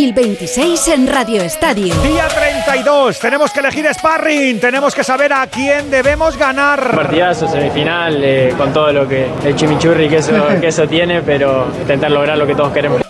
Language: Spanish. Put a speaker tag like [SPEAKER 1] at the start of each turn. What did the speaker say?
[SPEAKER 1] 2026 en Radio Estadio.
[SPEAKER 2] Día 32, tenemos que elegir sparring, tenemos que saber a quién debemos ganar.
[SPEAKER 3] Partidazo, semifinal, con todo lo que el chimichurri que eso tiene, pero intentar lograr lo que todos queremos.